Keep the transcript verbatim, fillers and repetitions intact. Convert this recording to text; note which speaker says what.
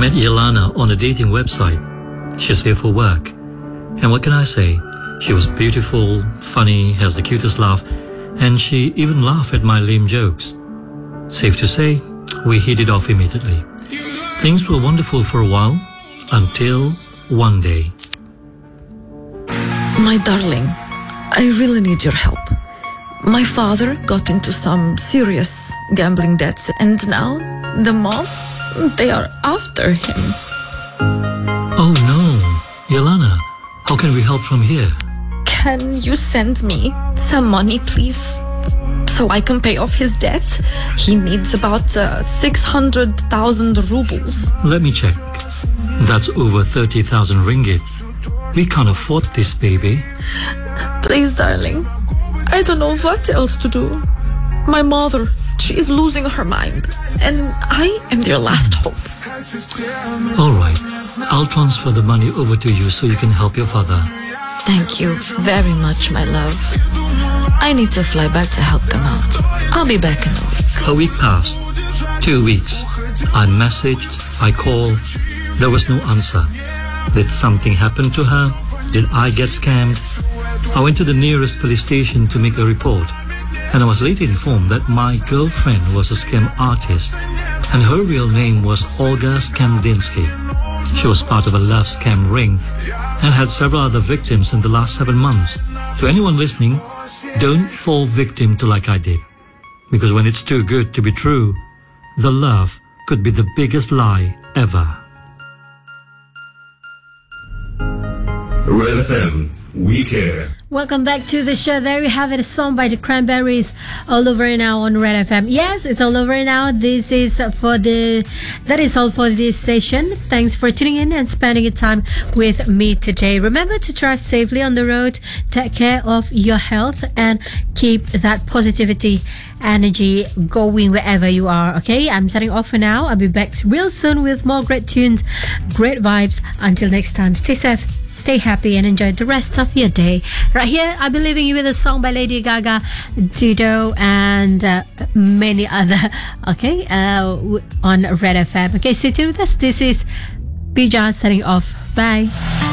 Speaker 1: met Yelana on a dating website. She's here for work. And what can I say? She was beautiful, funny, has the cutest laugh, and she even laughed at my lame jokes. Safe to say, we hit it off immediately. Things were wonderful for a while, until one day.
Speaker 2: My darling, I really need your help. My father got into some serious gambling debts, and now the mob, they are after him.
Speaker 1: Oh no, Yelana, how can we help from here?
Speaker 2: Can you send me some money, please, so I can pay off his debt? He needs about uh, six hundred thousand rubles.
Speaker 1: Let me check. That's over thirty thousand ringgit. We can't afford this, baby.
Speaker 2: Please, darling. I don't know what else to do. My mother, she is losing her mind, and I am their last hope.
Speaker 1: All right, I'll transfer the money over to you so you can help your father.
Speaker 2: Thank you very much, my love. I need to fly back to help them out. I'll be back in a week.
Speaker 1: A week passed. Two weeks. I messaged, I called. There was no answer. Did something happen to her? Did I get scammed? I went to the nearest police station to make a report, and I was later informed that my girlfriend was a scam artist, and her real name was Olga Skamdinsky. She was part of a love scam ring and had several other victims in the last seven months. To anyone listening, don't fall victim to like I did. Because when it's too good to be true, the love could be the biggest lie ever.
Speaker 3: Red F M, we care.
Speaker 4: Welcome back to the show. There you have it, a song by the Cranberries, All Over Now on Red F M. Yes, it's all over now. This is for the, that is all for this station. Thanks for tuning in and spending your time with me today. Remember to drive safely on the road, take care of your health, and keep that positivity energy going wherever you are. Okay, I'm signing off for now. I'll be back real soon with more great tunes, great vibes. Until next time, stay safe, stay happy, and enjoy the rest of your day. Right here, I'll be leaving you with a song by Lady Gaga, Dido, and uh, many other, okay, uh, on Red F M. Okay, stay tuned with us. This is Bija signing off. Bye.